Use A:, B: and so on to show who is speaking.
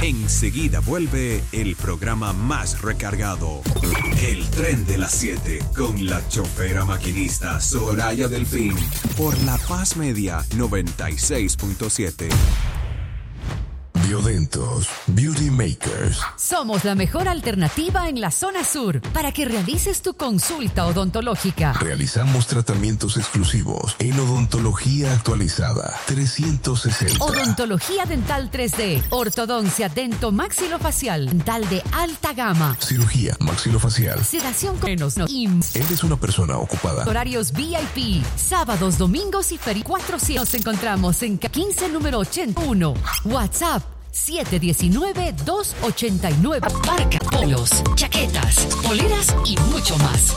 A: Enseguida vuelve el programa más recargado, El Tren de las 7, con la chofera maquinista Soraya Delfín, por La Paz Media 96.7.
B: Biodentos Beauty Makers.
C: Somos la mejor alternativa en la zona sur para que realices tu consulta odontológica.
B: Realizamos tratamientos exclusivos en odontología actualizada 360.
C: Odontología dental 3D, ortodoncia dento-maxilofacial, dental de alta gama,
B: cirugía maxilofacial,
C: sedación con menos no. IMSS.
B: Eres una persona ocupada.
C: Horarios VIP, sábados, domingos y ferias. 400. Nos encontramos en 15 número 81. WhatsApp 719-289. Parca, polos, chaquetas, poleras y mucho más.